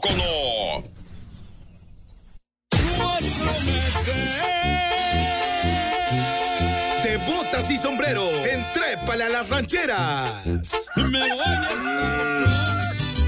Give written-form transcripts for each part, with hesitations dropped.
poco no? De botas y sombrero, entrépale a las rancheras. Me voy a...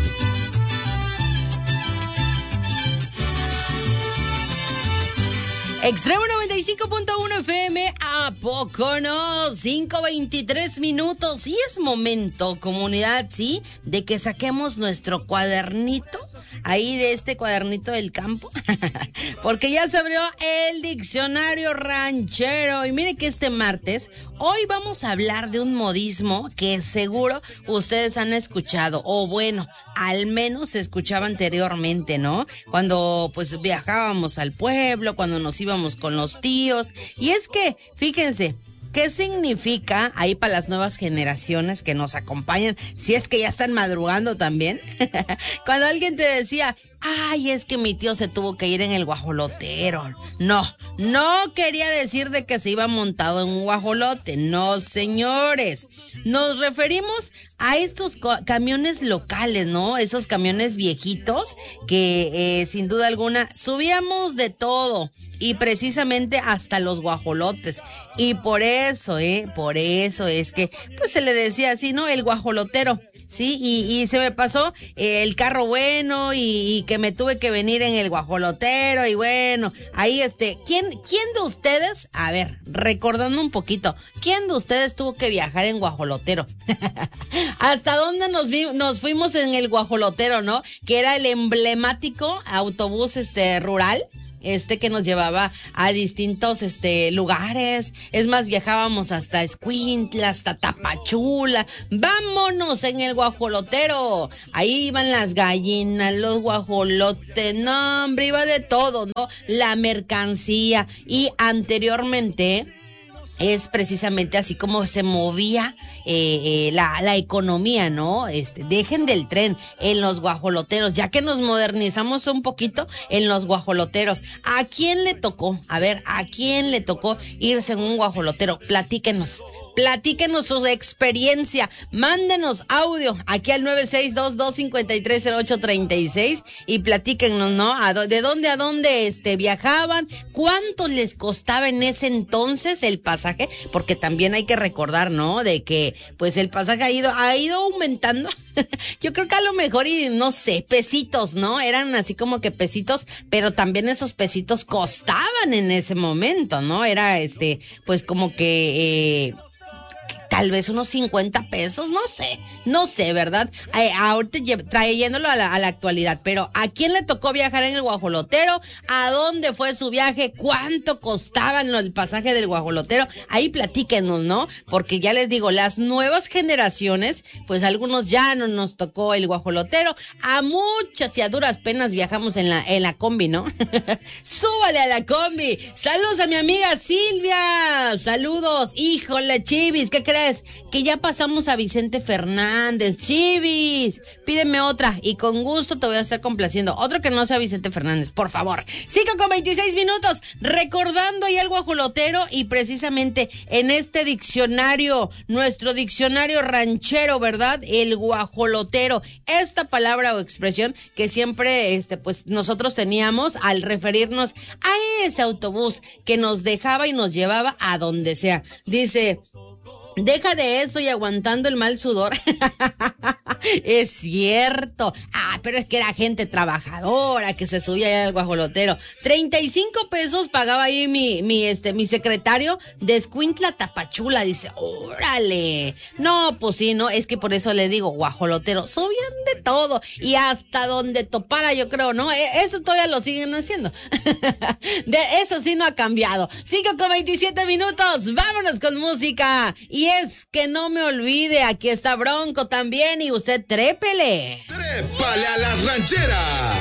Extremo 95.1 FM, ¿a poco no? 5:23 minutos y es momento, comunidad, ¿sí? De que saquemos nuestro cuadernito, ahí de este cuadernito del campo, porque ya se abrió el diccionario ranchero. Y mire que este martes, hoy vamos a hablar de un modismo que seguro ustedes han escuchado, o bueno, al menos se escuchaba anteriormente, ¿no? Cuando pues viajábamos al pueblo, cuando nos íbamos con los tíos. Y es que, fíjense, ¿qué significa ahí para las nuevas generaciones que nos acompañan? Si es que ya están madrugando también. Cuando alguien te decía, ay, es que mi tío se tuvo que ir en el guajolotero. No quería decir de que se iba montado en un guajolote. No, señores. Nos referimos a estos camiones locales, ¿no? Esos camiones viejitos que sin duda alguna subíamos de todo. Y precisamente hasta los guajolotes. Y por eso es que pues se le decía así, ¿no? El guajolotero. Sí, y se me pasó el carro bueno y que me tuve que venir en el guajolotero y bueno, ahí ¿quién de ustedes, a ver, recordando un poquito, quién de ustedes tuvo que viajar en guajolotero? ¿Hasta dónde nos fuimos en el guajolotero, no? Que era el emblemático autobús rural. Que nos llevaba a distintos lugares. Es más, viajábamos hasta Escuintla, hasta Tapachula. Vámonos en el guajolotero. Ahí iban las gallinas, los guajolotes, no, hombre, iba de todo, ¿no? La mercancía. Y anteriormente es precisamente así como se movía la economía, ¿no? Dejen del tren en los guajoloteros, ya que nos modernizamos un poquito en los guajoloteros. ¿A quién le tocó? A ver, ¿a quién le tocó irse en un guajolotero? Platíquenos su experiencia. Mándenos audio aquí al 9622530836 y platíquenos, ¿no? ¿De dónde a dónde viajaban? ¿Cuánto les costaba en ese entonces el pasaje? Porque también hay que recordar, ¿no? De que pues el pasaje ha ido aumentando. Yo creo que a lo mejor, y no sé, pesitos, ¿no? Eran así como que pesitos, pero también esos pesitos costaban en ese momento, ¿no? Era pues como que tal vez unos 50 pesos, no sé, ¿verdad? Ahorita trayéndolo a la actualidad, pero ¿a quién le tocó viajar en el guajolotero? ¿A dónde fue su viaje? ¿Cuánto costaba el pasaje del guajolotero? Ahí platíquenos, ¿no? Porque ya les digo, las nuevas generaciones, pues algunos ya no nos tocó el guajolotero, a muchas y a duras penas viajamos en la combi, ¿no? ¡Súbale a la combi! ¡Saludos a mi amiga Silvia! ¡Saludos! ¡Híjole, Chivis! ¿Qué crees? Que ya pasamos a Vicente Fernández. Chivis, pídeme otra y con gusto te voy a estar complaciendo. Otro que no sea Vicente Fernández, por favor. 5:26 minutos, recordando ya el guajolotero y precisamente en este diccionario, nuestro diccionario ranchero, ¿verdad? El guajolotero, esta palabra o expresión que siempre pues nosotros teníamos al referirnos a ese autobús que nos dejaba y nos llevaba a donde sea. Dice: deja de eso y aguantando el mal sudor. Es cierto. Pero es que era gente trabajadora que se subía allá al guajolotero. 35 pesos pagaba ahí mi secretario de Escuintla Tapachula. Dice, órale. No, pues sí, no, es que por eso le digo guajolotero. Subían de todo y hasta donde topara, yo creo, ¿no? Eso todavía lo siguen haciendo. De eso sí no ha cambiado. 5:27 minutos. Vámonos con música. Y es que no me olvide, aquí está Bronco también y usted trépele. ¡Trépale a las rancheras!